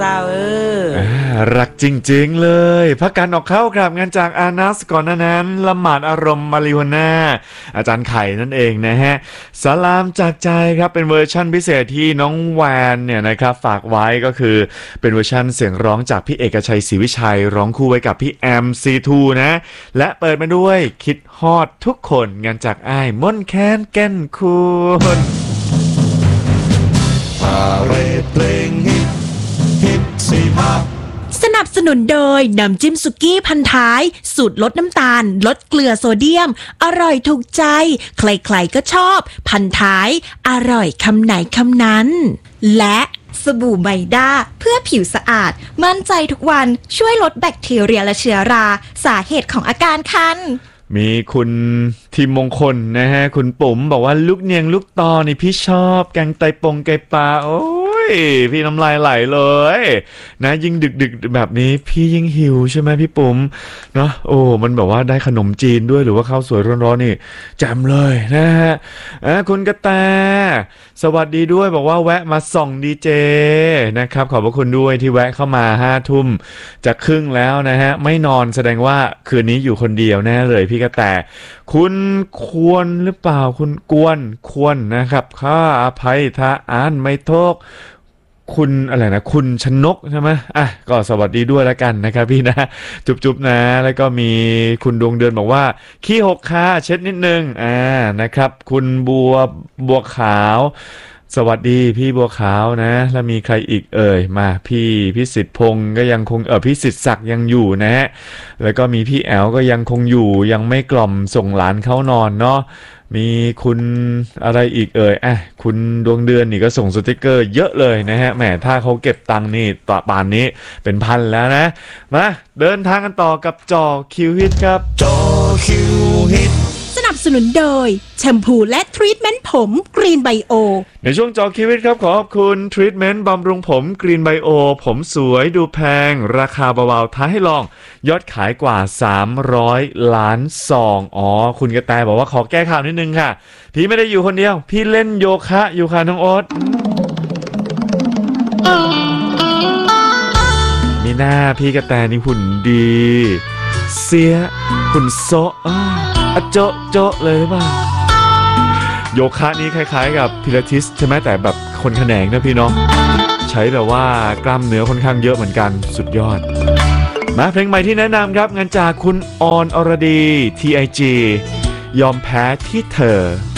เจ้ารักจริงๆเลยพักการออกเข้าครับงานจากอานัสก่อนนั้นละหมาดอารมณ์มาริโฮน่าอาจารย์ไข่นั่นเองนะฮะสลามจากใจครับเป็นเวอร์ชั่นพิเศษที่น้องแวนเนี่ยนะครับฝากไว้ก็คือเป็นเวอร์ชั่นเสียงร้องจากพี่เอกชัยศรีวิชัยร้องคู่ไว้กับพี่แอมซีทูนะและเปิดมาด้วยคิดฮอดทุกคนงานจากอ้ายม่นแค้นแก่นคุณพาเรดเพลงฮิตสี่ภาคสนับสนุนโดยน้ำจิ้มสุกี้พันท้ายสูตรลดน้ำตาลลดเกลือโซเดียมอร่อยถูกใจใครๆก็ชอบพันท้ายอร่อยคำไหนคำนั้นและสบู่ไมด้าเพื่อผิวสะอาดมั่นใจทุกวันช่วยลดแบคทีเรียและเชื้อราสาเหตุของอาการคันมีคุณทีมมงคลนะฮะคุณปุ๋มบอกว่าลูกเนียงลูกตอนี่พี่ชอบแกงไตปงไก่ปลาโอ้ยพี่น้ำลายไหลเลยนะยิ่งดึกแบบนี้พี่ยิ่งหิวใช่ไหมพี่ปุ๋มเนาะโอ้มันแบบว่าได้ขนมจีนด้วยหรือว่าข้าวสวยร้อนๆนี่แจ่มเลยนะฮะคุณกระแตสวัสดีด้วยบอกว่าแวะมาส่องดีเจนะครับขอบพระคุณด้วยที่แวะเข้ามา5 ทุ่มจะครึ่งแล้วนะฮะไม่นอนแสดงว่าคืนนี้อยู่คนเดียวแน่เลยพี่กระแตคุณควรหรือเปล่าคุณกวนควรนะครับข้าอภัยถ้าอ่านไม่ถูกคุณอะไรนะคุณชนกใช่ไหมก็สวัสดีด้วยแล้วกันนะครับพี่นะจุ๊บๆนะแล้วก็มีคุณดวงเดือนบอกว่าขี้หกค่ะเช็ดนิดนึงนะครับคุณบัวขาวสวัสดีพี่บัวขาวนะแล้วมีใครอีกมาพี่พิสิทธิ์พงศ์ก็ยังคงพี่สิทธิ์ศักดิ์ยังอยู่นะฮะแล้วก็มีพี่แอลก็ยังคงอยู่ยังไม่กล่อมส่งหลานเข้านอนเนาะมีคุณอะไรอีกคุณดวงเดือนนี่ก็ส่งสติกเกอร์เยอะเลยนะฮะแหมถ้าเขาเก็บตังค์นี่ต่อป่านนี้เป็นพันแล้วนะมาเดินทางกันต่อกับจอคิวฮิตครับจอคิวฮิตสนับสนุนโดยแชมพูและทรีทเมนต์ผมกรีนไบโอในช่วงจอคิวฮิตครับขอบคุณทรีทเมนต์บำรุงผมกรีนไบโอผมสวยดูแพงราคาเบาๆท้าให้ลองยอดขายกว่า300 ล้านซองคุณกระแตบอกว่าขอแก้ข่าวนิดนึงค่ะพี่ไม่ได้อยู่คนเดียวพี่เล่นโยคะอยู่ค่ะน้องโอ๊ตมีหน้าพี่กระแตนี่หุ่นดีเสียหุ่นโซโจะเลยหรือเปล่าโยคะนี้คล้ายๆกับพิลาทิสใช่ไหมแต่แบบคนแขนงนะพี่น้องใช้แบบว่ากล้ามเนื้อค่อนข้างเยอะเหมือนกันสุดยอดมาเพลงใหม่ที่แนะนำครับงานจากคุณออนอรดี TIG ยอมแพ้ที่เธอ